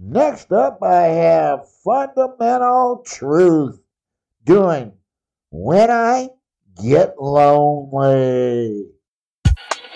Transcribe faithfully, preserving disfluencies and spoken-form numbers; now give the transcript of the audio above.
Next up, I have Fundamental Truth doing When I Get Lonely.